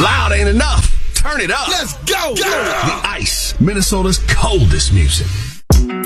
Loud ain't enough. Turn it up. Let's go. The Ice, Minnesota's coldest music.